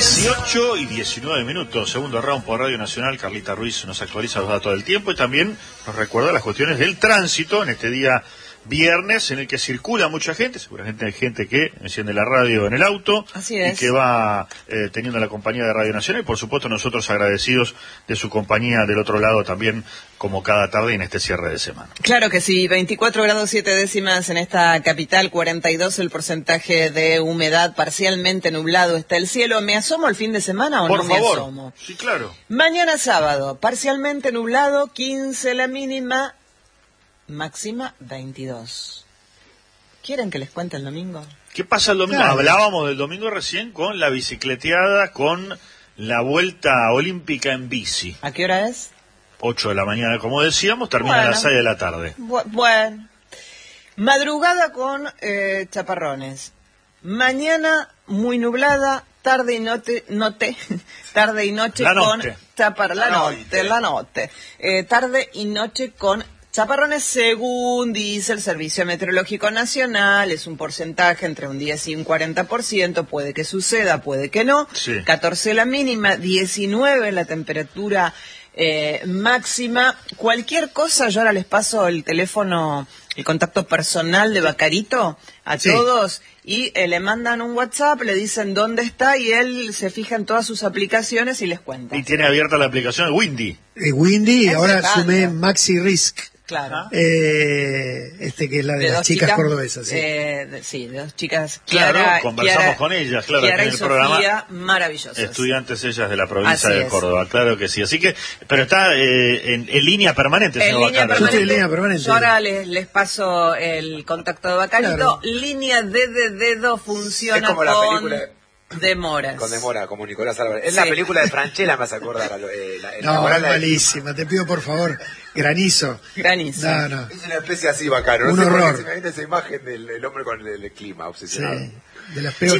18:19, segundo round por Radio Nacional. Carlita Ruiz nos actualiza los datos del tiempo y también nos recuerda las cuestiones del tránsito en este día viernes en el que circula mucha gente. Seguramente hay gente que enciende la radio en el auto y que va teniendo la compañía de Radio Nacional, y por supuesto nosotros agradecidos de su compañía del otro lado también, como cada tarde en este cierre de semana. Claro que sí, 24 grados 7 décimas en esta capital, 42 el porcentaje de humedad, parcialmente nublado está el cielo. ¿Me asomo el fin de semana o por no favor. me asomo? Sí, claro. Mañana sábado, parcialmente nublado, 15 la mínima, máxima 22. ¿Quieren que les cuente el domingo? ¿Qué pasa el domingo? Claro. Hablábamos del domingo recién con la bicicleteada, con la vuelta olímpica en bici. ¿A qué hora es? 8 de la mañana, como decíamos, termina a las 6 de la tarde. Bueno. Madrugada con chaparrones. Mañana muy nublada, tarde y noche la con noche. La noche. Tarde y noche con chaparrones, según dice el Servicio Meteorológico Nacional. Es un porcentaje entre un 10 y un 40%, puede que suceda, puede que no. Sí. 14 la mínima, 19 la temperatura máxima. Cualquier cosa, yo ahora les paso el teléfono, el contacto personal de Bacarito a todos, y le mandan un WhatsApp, le dicen dónde está y él se fija en todas sus aplicaciones y les cuenta. Y tiene abierta la aplicación Windy. Windy, ahora sumé Maxi Risk. Claro. Que es la de las chicas cordobesas. Sí, de dos chicas. Claro, Kiara, conversamos con ellas, claro, Kiara en y el programa. Sofía, maravillosas. Estudiantes ellas de la provincia Así de Córdoba, claro que sí. Así que, pero está en línea permanente, señor Bacarito. Yo estoy en línea permanente. Yo ahora les paso el contacto de Bacarito. Claro. Línea de dedo funciona es como la película demoras. Con demora, como Nicolás Álvarez. Es la película de Franchella, me hace acordar. No, es malísima. Te pido, por favor, Granizo. No. Es una especie así bacano. Un horror. Se me viene esa imagen del hombre con el clima obsesionado. Sí, de las peores.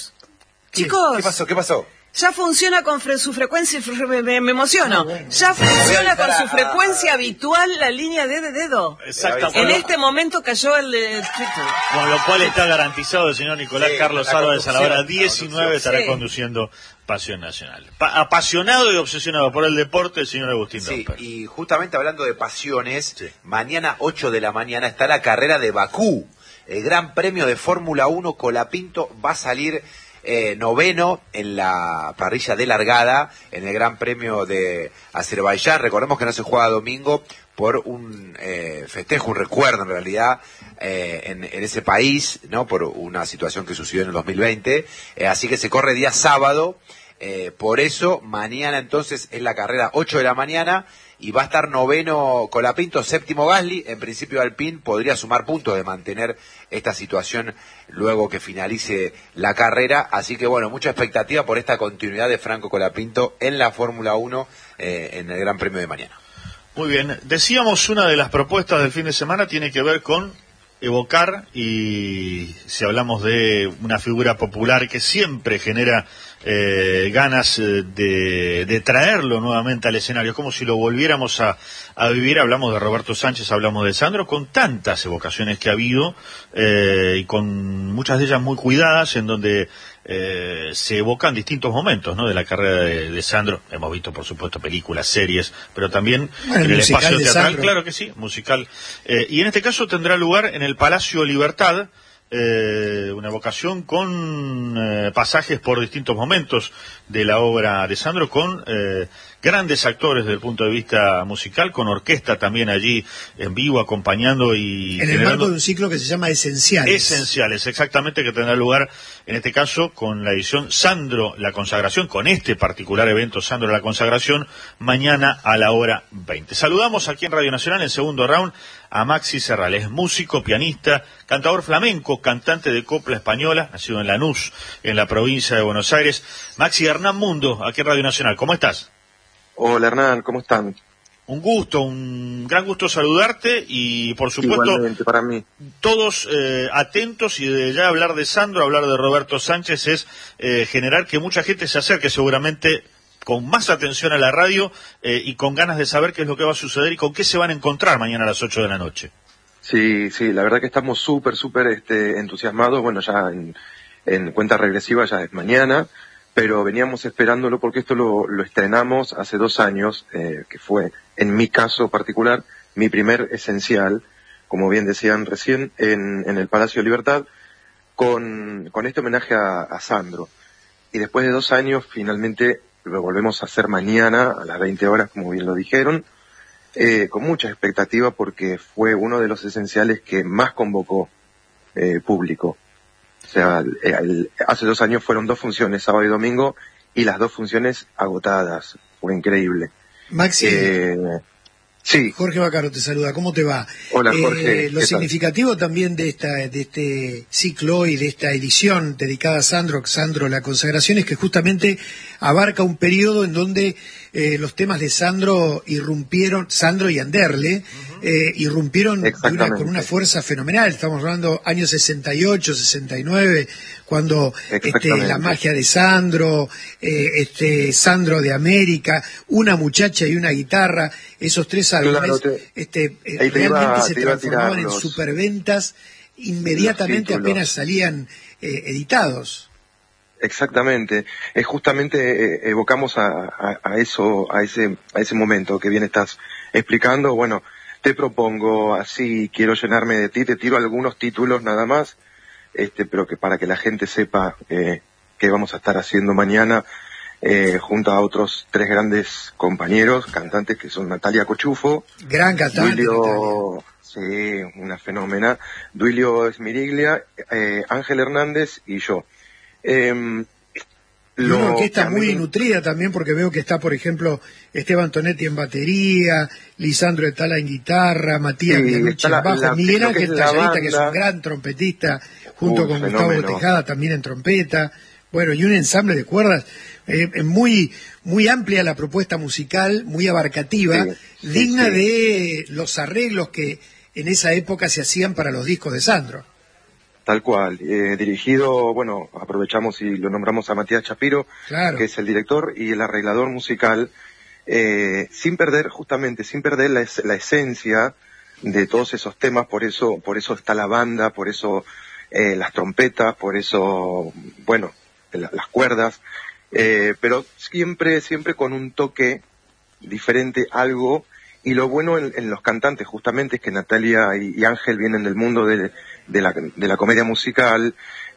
Chicos. ¿Qué pasó? Ya funciona con su frecuencia, me emociono. Ya funciona con su frecuencia habitual la línea de dedo. Exactamente. En este momento cayó el de Twitter. Con lo cual está garantizado el señor Nicolás Carlos Álvarez a la hora 19 estará conduciendo Pasión Nacional. Apasionado y obsesionado por el deporte, el señor Agustín Domper. Y justamente hablando de pasiones, mañana 8 de la mañana está la carrera de Bakú. El Gran Premio de Fórmula 1 Colapinto va a salir noveno en la parrilla de largada en el Gran Premio de Azerbaiyán. Recordemos que no se juega domingo por un festejo, un recuerdo en realidad en ese país, ¿no? Por una situación que sucedió en el 2020. Así que se corre día sábado. Por eso mañana entonces es la carrera 8 de la mañana y va a estar noveno Colapinto, séptimo Gasly. En principio Alpine podría sumar puntos de mantener esta situación luego que finalice la carrera. Así que bueno, mucha expectativa por esta continuidad de Franco Colapinto en la Fórmula 1 en el Gran Premio de mañana. Muy bien, decíamos una de las propuestas del fin de semana tiene que ver con evocar, y si hablamos de una figura popular que siempre genera ganas de traerlo nuevamente al escenario, como si lo volviéramos a vivir. Hablamos de Roberto Sánchez, hablamos de Sandro, con tantas evocaciones que ha habido y con muchas de ellas muy cuidadas, en donde se evocan distintos momentos, ¿no?, de la carrera de Sandro. Hemos visto, por supuesto, películas, series, pero también en el espacio teatral, claro que sí, musical. Y en este caso tendrá lugar en el Palacio Libertad, una evocación con pasajes por distintos momentos de la obra de Sandro, con grandes actores desde el punto de vista musical, con orquesta también allí en vivo acompañando y en el marco de un ciclo que se llama Esenciales, exactamente, que tendrá lugar en este caso con la edición Sandro la Consagración, con este particular evento Sandro la Consagración, mañana a la hora 20. Saludamos aquí en Radio Nacional en segundo round a Maxi Serral. Es músico, pianista, cantador flamenco, cantante de copla española, nacido en Lanús, en la provincia de Buenos Aires. Maxi, Hernán Mundo, aquí en Radio Nacional. ¿Cómo estás? Hola Hernán, ¿cómo están? Un gran gusto saludarte y por supuesto igualmente para mí. Todos atentos, y de ya hablar de Sandro, hablar de Roberto Sánchez es generar que mucha gente se acerque seguramente con más atención a la radio y con ganas de saber qué es lo que va a suceder y con qué se van a encontrar mañana a las 8 de la noche. Sí, la verdad que estamos súper entusiasmados. Bueno, ya en cuenta regresiva ya es mañana, pero veníamos esperándolo porque esto lo estrenamos hace 2 años, que fue, en mi caso particular, mi primer esencial, como bien decían recién, en el Palacio Libertad, con este homenaje a Sandro. Y después de 2 años, finalmente lo volvemos a hacer mañana, a las 20 horas, como bien lo dijeron, con mucha expectativa porque fue uno de los esenciales que más convocó público. O sea, hace 2 años fueron 2 funciones, sábado y domingo, y las 2 funciones agotadas. Fue increíble. Maxi, sí. Jorge Vaccaro te saluda, ¿cómo te va? Hola, Jorge. Lo significativo también de este ciclo y de esta edición dedicada a Sandro, la consagración, es que justamente abarca un periodo en donde los temas de Sandro irrumpieron, Sandro y Anderle, irrumpieron con una fuerza fenomenal. Estamos hablando años 68, 69, cuando la magia de Sandro, Sandro de América, una muchacha y una guitarra, esos 3 álbumes realmente se transformaban en superventas inmediatamente apenas salían editados. Exactamente, justamente evocamos a ese momento que bien estás explicando. Bueno, te propongo así, quiero llenarme de ti, te tiro algunos títulos nada más, pero que para que la gente sepa qué vamos a estar haciendo mañana, junto a otros 3 grandes compañeros, cantantes, que son Natalia Cochufo, gran cantante, Duilio, sí, una fenómena, Duilio Esmiriglia, Ángel Hernández y yo. Una orquesta muy nutrida también, porque veo que está, por ejemplo, Esteban Tonetti en batería, Lisandro Etala en guitarra, Matías Villanucci en bajo, Miguel Ángel Talladita, que es un gran trompetista, junto con Gustavo Tejada también en trompeta, bueno, y un ensamble de cuerdas, muy amplia la propuesta musical, muy abarcativa, digna de los arreglos que en esa época se hacían para los discos de Sandro. Tal cual, dirigido, bueno, aprovechamos y lo nombramos a Matías Chapiro, claro, que es el director y el arreglador musical, sin perder la esencia de todos esos temas. Por eso está la banda, por eso las trompetas, por eso, bueno, las cuerdas, pero siempre con un toque diferente, algo. Y lo bueno en los cantantes justamente es que Natalia y Ángel vienen del mundo de la comedia musical,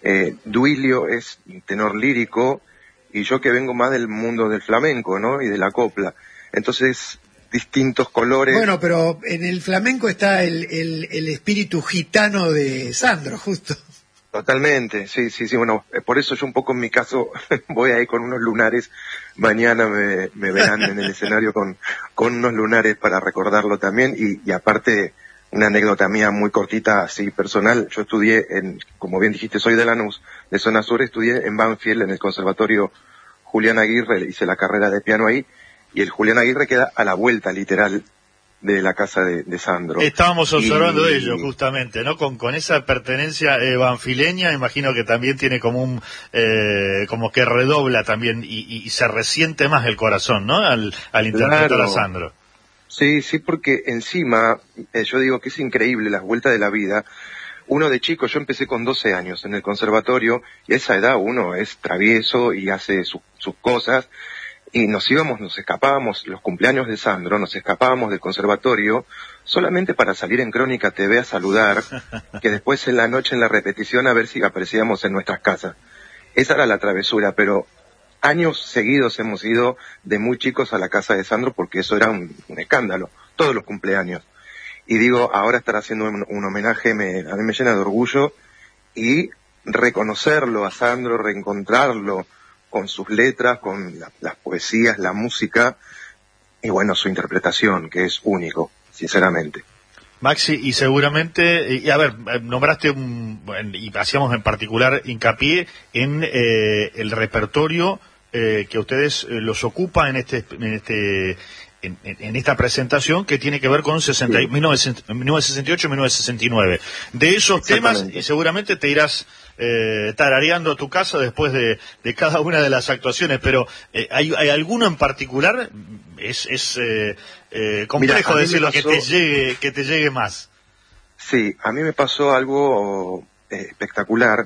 Duilio es tenor lírico, y yo que vengo más del mundo del flamenco, ¿no? Y de la copla. Entonces, distintos colores. Bueno, pero en el flamenco está el espíritu gitano de Sandro, justo. Totalmente, sí, bueno, por eso yo un poco en mi caso voy ahí con unos lunares, mañana me verán en el escenario con unos lunares para recordarlo también, y aparte, una anécdota mía muy cortita, así personal, yo estudié como bien dijiste, soy de Lanús, de zona sur, estudié en Banfield, en el Conservatorio Julián Aguirre, hice la carrera de piano ahí, y el Julián Aguirre queda a la vuelta, literal, de la casa de Sandro. Estábamos observando ello, justamente, ¿no? Con esa pertenencia banfileña, imagino que también tiene como como que redobla también y se resiente más el corazón, ¿no? Al interpretar a Sandro. Sí, porque encima, yo digo que es increíble las vueltas de la vida. Uno de chico, yo empecé con 12 años en el conservatorio, y a esa edad uno es travieso y hace sus cosas, y nos escapábamos, los cumpleaños de Sandro, nos escapábamos del conservatorio solamente para salir en Crónica TV a saludar, que después en la noche en la repetición a ver si aparecíamos en nuestras casas. Esa era la travesura, pero años seguidos hemos ido de muy chicos a la casa de Sandro porque eso era un escándalo, todos los cumpleaños. Y digo, ahora estar haciendo un homenaje a mí me llena de orgullo, y reconocerlo a Sandro, reencontrarlo con sus letras, con las poesías, la música, y bueno, su interpretación, que es único, sinceramente. Maxi, y seguramente, nombraste y hacíamos en particular hincapié en el repertorio que ustedes los ocupa en esta presentación, que tiene que ver con 1968 y 1969. De esos temas, y seguramente te irás tarareando a tu casa después de cada una de las actuaciones, pero ¿hay alguno en particular? Es complejo decirlo, que te llegue más. Sí, a mí me pasó algo espectacular,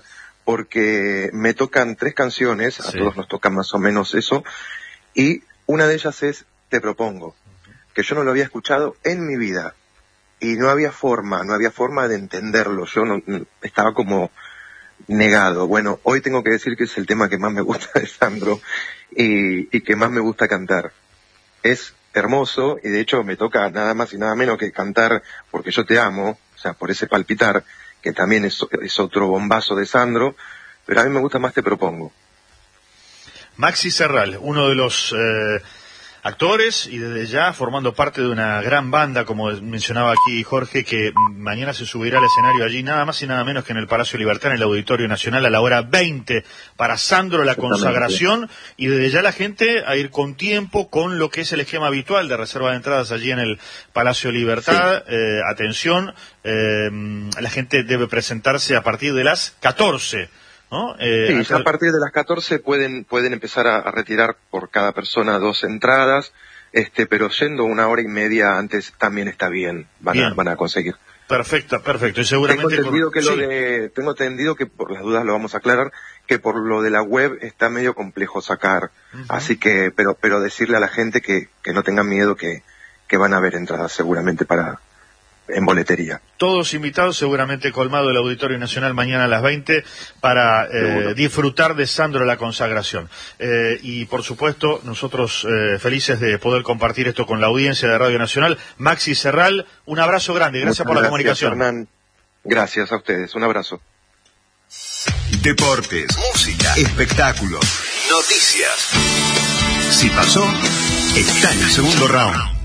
porque me tocan 3 canciones, a todos nos tocan más o menos eso, y una de ellas es Te Propongo, que yo no lo había escuchado en mi vida, y no había forma de entenderlo, yo no, estaba como negado. Bueno, hoy tengo que decir que es el tema que más me gusta de Sandro, y que más me gusta cantar. Es hermoso, y de hecho me toca nada más y nada menos que cantar Porque Yo Te Amo, o sea, por ese palpitar, que también es otro bombazo de Sandro, pero a mí me gusta más Te Propongo. Maxi Serral, uno de los actores y desde ya formando parte de una gran banda, como mencionaba aquí Jorge, que mañana se subirá al escenario allí nada más y nada menos que en el Palacio Libertad, en el Auditorio Nacional, a la hora 20, para Sandro la consagración, y desde ya la gente a ir con tiempo con lo que es el esquema habitual de reserva de entradas allí en el Palacio Libertad. Atención, la gente debe presentarse a partir de las 14. ¿No? Sí, a partir de las 14 pueden empezar a retirar por cada persona 2 entradas, pero yendo 1 hora y media antes también está bien, van a conseguir. Perfecto, y seguramente... Tengo entendido que por las dudas lo vamos a aclarar, que por lo de la web está medio complejo sacar, así que, pero decirle a la gente que no tengan miedo, que van a haber entradas seguramente en boletería. Todos invitados, seguramente colmado el Auditorio Nacional mañana a las 20 para disfrutar de Sandro la consagración. Y por supuesto, nosotros felices de poder compartir esto con la audiencia de Radio Nacional. Maxi Serral, un abrazo grande, gracias por la comunicación. Hernán. Gracias a ustedes, un abrazo. Deportes, música, espectáculos, noticias. Si pasó, está en el segundo round.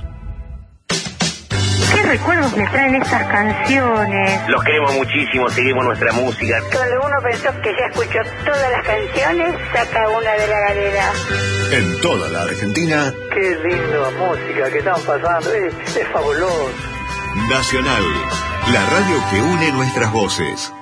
¿Qué recuerdos me traen estas canciones? Los queremos muchísimo, seguimos nuestra música. Cuando uno pensó que ya escuchó todas las canciones, saca una de la galera. En toda la Argentina. Qué linda música que están pasando, es fabuloso. Nacional, la radio que une nuestras voces.